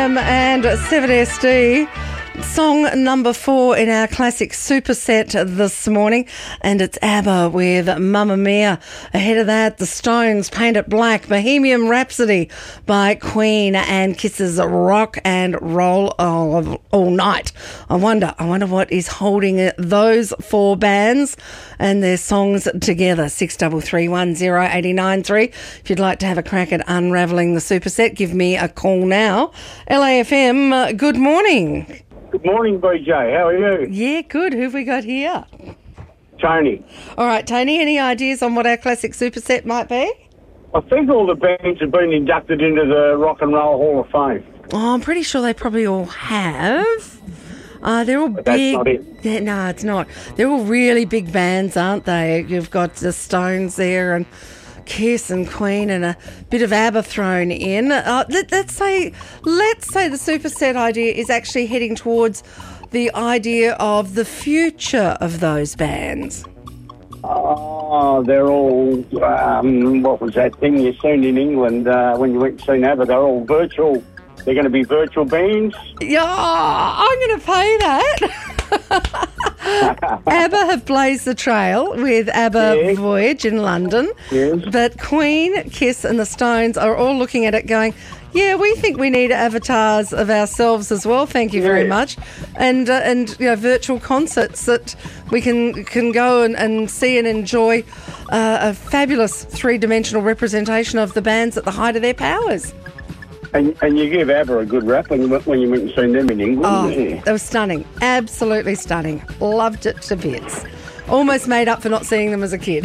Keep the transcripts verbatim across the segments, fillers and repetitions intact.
Um, and seven S D, song number four in our classic superset this morning, and it's ABBA with Mamma Mia. Ahead of that, The Stones, Paint It Black, Bohemian Rhapsody by Queen, and Kiss's Rock and Roll all, all Night. I wonder, I wonder what is holding those four bands and their songs together. six three three one zero eight nine three. If you'd like to have a crack at unravelling the superset, give me a call now. L A F M, uh, good morning. Good morning, B J. How are you? Yeah, good. Who have we got here? Tony. All right, Tony, any ideas on what our classic superset might be? I think all the bands have been inducted into the Rock and Roll Hall of Fame. Oh, I'm pretty sure they probably all have. Uh, they're all But big. that's not it. Yeah, no, it's not. They're all really big bands, aren't they? You've got the Stones there and Kiss and Queen and a bit of ABBA thrown in. Uh, let, let's say, let's say the superset idea is actually heading towards the idea of the future of those bands. Oh, they're all, um, what was that thing you seen in England uh, when you went to see ABBA? They're all virtual. They're going to be virtual bands. Yeah, I'm going to pay that. ABBA have blazed the trail with ABBA Yes. Voyage in London. Yes. But Queen, Kiss and the Stones are all looking at it going, yeah, we think we need avatars of ourselves as well, thank you very Yeah. much. And, uh, and you know, virtual concerts that we can can go and, and see and enjoy uh, a fabulous three-dimensional representation of the bands at the height of their powers. And, and you give ABBA a good rap when you, went- when you went and seen them in England. Oh, Yeah. that was stunning. Absolutely stunning. Loved it to bits. Almost made up for not seeing them as a kid.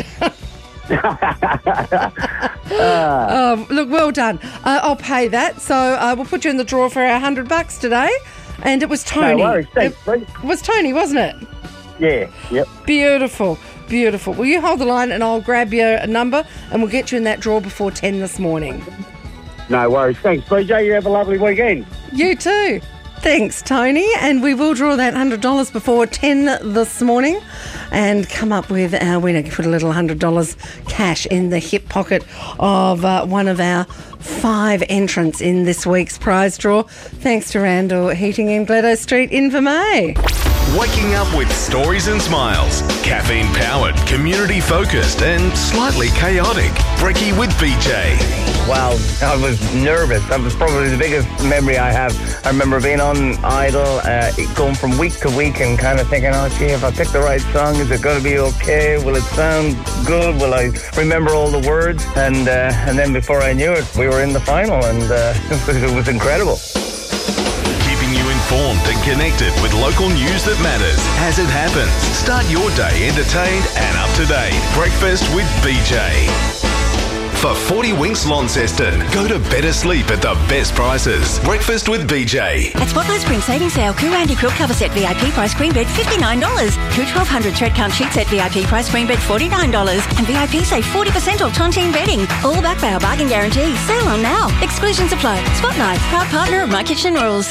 um, look, well done. Uh, I'll pay that. So uh, we'll put you in the draw for our hundred bucks today. And it was Tony. No worries. Thanks, it Brent. was Tony, wasn't it? Yeah, yep. Beautiful, beautiful. Will you hold the line and I'll grab your number and we'll get you in that draw before ten this morning. No worries. Thanks, B J. You have a lovely weekend. You too. Thanks, Tony. And we will draw that one hundred dollars before ten this morning and come up with our winner. Put a little one hundred dollars cash in the hip pocket of uh, one of our five entrants in this week's prize draw. Thanks to Randall Heating in Gladys Street, Invermay. Waking up with stories and smiles. Caffeine powered, community focused, and slightly chaotic. Brekkie with B J. Wow, I was nervous. That was probably the biggest memory I have. I remember being on Idol, uh, going from week to week and kind of thinking, oh, gee, if I pick the right song, is it going to be okay? Will it sound good? Will I remember all the words? And uh, and then before I knew it, we were in the final, and uh, it was incredible. Keeping you informed and connected with local news that matters as it happens. Start your day entertained and up to date. Breakfast with B J. For forty Winks Launceston, go to better sleep at the best prices. Breakfast with B J. At Spotlight Spring Savings Sale, Koo Andy Quilt Cover Set V I P price queen bed fifty-nine dollars. Koo twelve hundred thread count sheet set V I P price queen bed forty-nine dollars. And V I P save forty percent off Tontine bedding. All backed by our bargain guarantee. Sale on now. Exclusions apply. Spotlight, proud partner of My Kitchen Rules.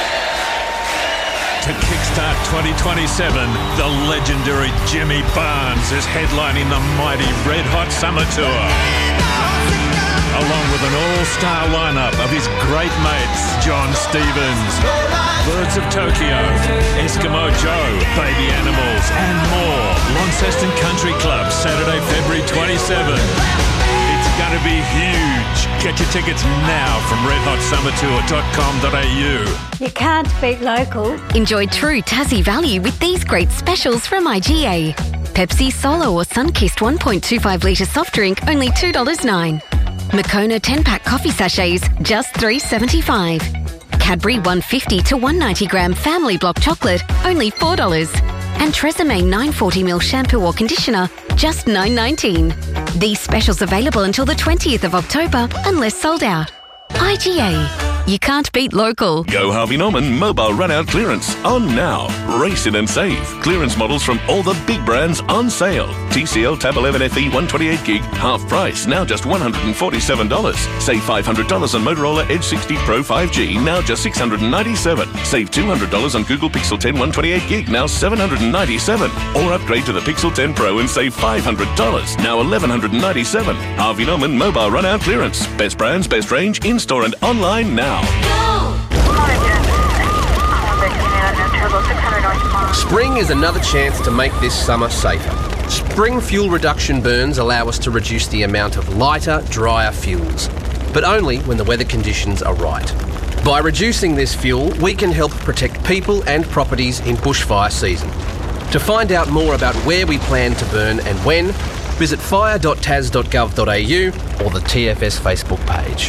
To kickstart twenty twenty-seven, the legendary Jimmy Barnes is headlining the mighty Red Hot Summer Tour. Along with an all-star lineup of his great mates, John Stevens, Birds of Tokyo, Eskimo Joe, Baby Animals, and more. Launceston Country Club, Saturday, February twenty-seventh. It's going to be huge. Get your tickets now from red hot summer tour dot com dot a u. You can't beat local. Enjoy true Tassie value with these great specials from I G A. Pepsi Solo or Sunkist one point two five litre soft drink, only two dollars nine. Moccona ten-pack coffee sachets, just three dollars seventy-five. Cadbury one hundred fifty to one hundred ninety gram family block chocolate, only four dollars. And Tresemme nine hundred forty milliliter shampoo or conditioner, just nine dollars nineteen. These specials available until the twentieth of October, unless sold out. I G A. You can't beat local. Go Harvey Norman mobile run-out clearance on now. Race in and save. Clearance models from all the big brands on sale. T C L Tab eleven F E one twenty-eight gig, half price, now just one hundred forty-seven dollars. Save five hundred dollars on Motorola Edge sixty Pro five G, now just six hundred ninety-seven dollars. Save two hundred dollars on Google Pixel ten one twenty-eight gig, now seven hundred ninety-seven dollars. Or upgrade to the Pixel ten Pro and save five hundred dollars, now eleven hundred ninety-seven dollars. Harvey Norman mobile run-out clearance. Best brands, best range, in-store and online now. Go! Spring is another chance to make this summer safer. Spring fuel reduction burns allow us to reduce the amount of lighter, drier fuels, but only when the weather conditions are right. By reducing this fuel, we can help protect people and properties in bushfire season. To find out more about where we plan to burn and when, visit fire dot t a s dot gov dot a u or the T F S Facebook page.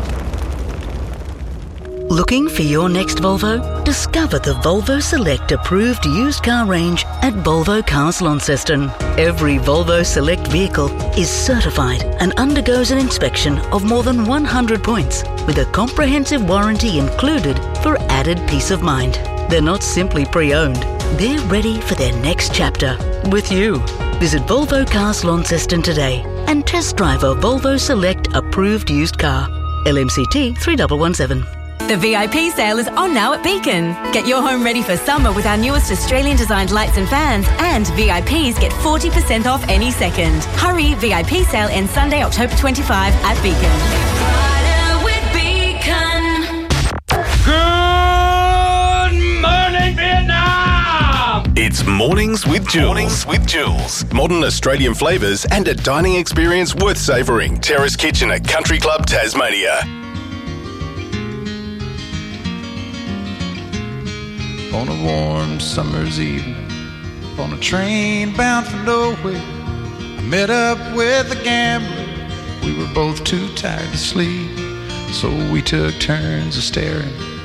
Looking for your next Volvo? Discover the Volvo Select approved used car range at Volvo Cars Launceston. Every Volvo Select vehicle is certified and undergoes an inspection of more than one hundred points, with a comprehensive warranty included for added peace of mind. They're not simply pre-owned, they're ready for their next chapter with you. Visit Volvo Cars Launceston today and test drive a Volvo Select approved used car. L M C T three one one seven. The V I P sale is on now at Beacon. Get your home ready for summer with our newest Australian-designed lights and fans, and V I Ps get forty percent off any second. Hurry, V I P sale ends Sunday, October twenty-fifth at Beacon. Good morning, Vietnam! It's Mornings with Jules. Mornings with Jules. Modern Australian flavours and a dining experience worth savouring. Terrace Kitchen at Country Club Tasmania. On a warm summer's evening, on a train bound for nowhere, I met up with a gambler. We were both too tired to sleep, so we took turns of staring